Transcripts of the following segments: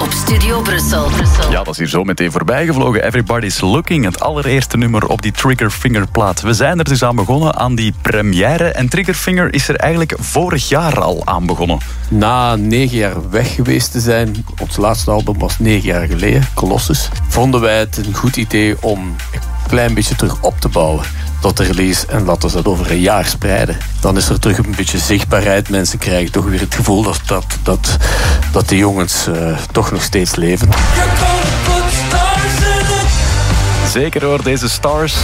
op Studio Brussel. Ja, dat is hier zo meteen voorbij gevlogen. Everybody's Looking, het allereerste nummer op die Triggerfinger plaat. We zijn er dus aan begonnen aan die première. En Triggerfinger is er eigenlijk vorig jaar al aan begonnen. Na 9 jaar weg geweest te zijn, ons laatste album was 9 jaar geleden, Colossus, vonden wij het een goed idee om een klein beetje terug op te bouwen tot de release en laten we dat over een jaar spreiden. Dan is er terug een beetje zichtbaarheid. Mensen krijgen toch weer het gevoel dat de jongens toch nog steeds leven. Zeker hoor, deze Stars.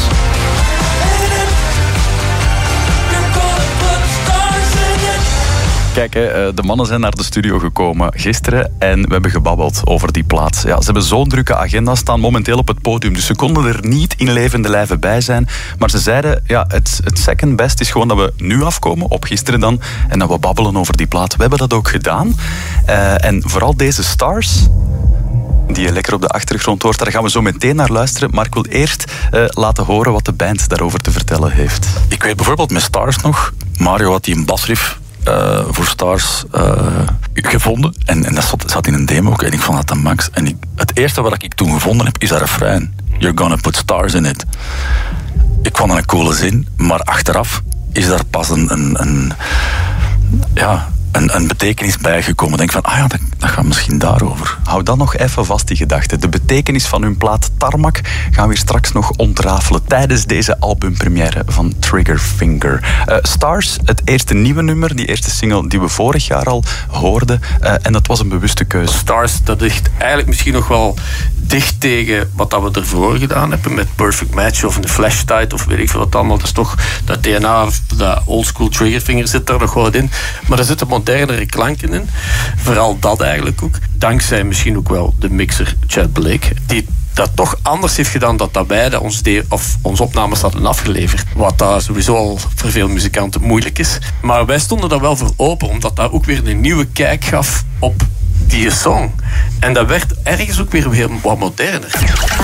Kijk, de mannen zijn naar de studio gekomen gisteren en we hebben gebabbeld over die plaat. Ja, ze hebben zo'n drukke agenda, staan momenteel op het podium, dus ze konden er niet in levende lijven bij zijn. Maar ze zeiden, ja, het second best is gewoon dat we nu afkomen, op gisteren dan, en dat we babbelen over die plaat. We hebben dat ook gedaan. En vooral deze Stars, die je lekker op de achtergrond hoort, daar gaan we zo meteen naar luisteren. Maar ik wil eerst laten horen wat de band daarover te vertellen heeft. Ik weet bijvoorbeeld met Stars nog, Mario had die een basriff voor Stars gevonden. En dat zat in een demo ook. En ik vond dat de max. En het eerste wat ik toen gevonden heb, is dat refrein. You're gonna put stars in it. Ik vond dat een coole zin. Maar achteraf is daar pas een betekenis bijgekomen. Ik denk van, dat gaat misschien daarover. Hou dan nog even vast die gedachte. De betekenis van hun plaat Tarmac gaan we hier straks nog ontrafelen tijdens deze albumpremière van Triggerfinger. Stars, het eerste nieuwe nummer, die eerste single die we vorig jaar al hoorden. En dat was een bewuste keuze. Stars, dat ligt eigenlijk misschien nog wel dicht tegen wat we ervoor gedaan hebben met Perfect Match of een Flashtight of weet ik veel wat allemaal. Dat is toch dat DNA, dat oldschool Triggerfinger zit daar nog wel in. Maar er zitten modernere klanken in. Vooral dat eigenlijk ook. Dankzij misschien ook wel de mixer Chad Blake, die dat toch anders heeft gedaan dan dat wij onze opnames hadden afgeleverd. Wat daar sowieso al voor veel muzikanten moeilijk is. Maar wij stonden daar wel voor open, omdat dat ook weer een nieuwe kijk gaf op die song. En dat werd ergens ook weer wat moderner.